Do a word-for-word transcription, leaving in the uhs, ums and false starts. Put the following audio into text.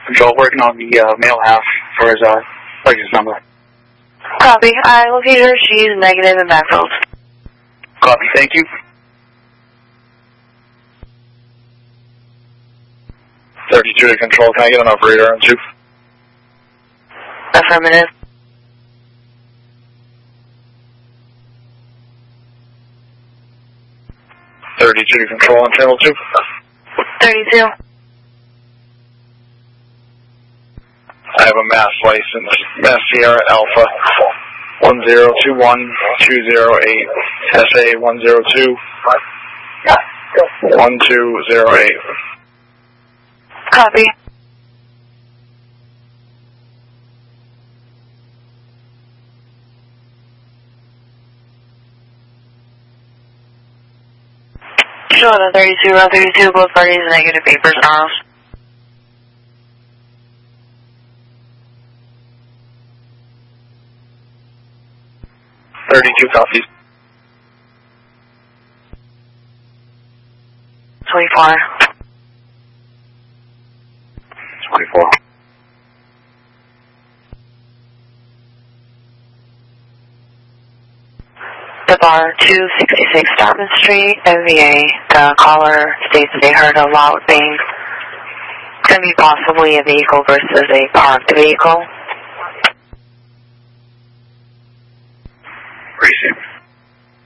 Control working on the uh, male half for his uh, license number. Copy. I located her. She's negative and backfilled. Copy. Thank you. thirty-two to control. Can I get an operator on two? Affirmative. thirty-two to control on channel two. thirty-two. I have a Mass license, Mass Sierra Alpha, one zero two one two zero eight, S A one zero two one two zero eight. Copy. Sure, the thirty-two, row thirty-two, both parties, negative papers and off. thirty-two copies. twenty-four. twenty-four. The bar, two sixty-six Dartmouth Street, M V A. The caller states that they heard a loud bang. It's going to be possibly a vehicle versus a parked vehicle. Racing.